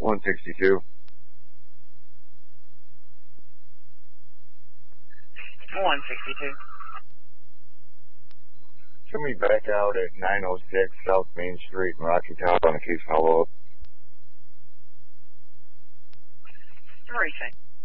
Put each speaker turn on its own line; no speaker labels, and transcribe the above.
162.
162.
Show me back out at 906 South Main Street in Rocky Top on a case follow-up.
3 seconds.